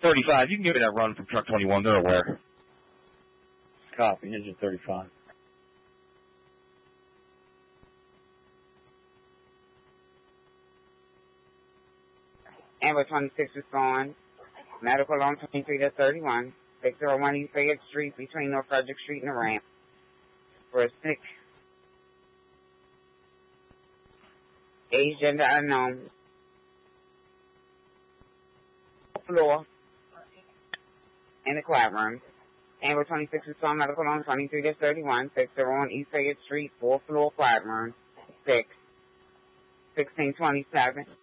35. You can give me that run from truck 21. They're aware. Copy. Here's your 35. Amber 26 respond. Medical on 23 to 31. 601 East Fayette Street between North Frederick Street and the ramp. For a sick. Age, gender unknown. Floor. In the quiet room. Amber 26 respond. Medical on 23 to 31. 601 East Fayette Street. 4th floor quiet room. 1627.